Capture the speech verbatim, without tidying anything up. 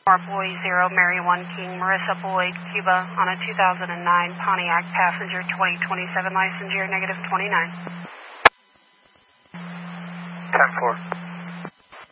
Or Boy zero, Mary one King, Marissa Boyd, Cuba, on a two thousand nine Pontiac passenger twenty twenty-seven license year, negative twenty-nine.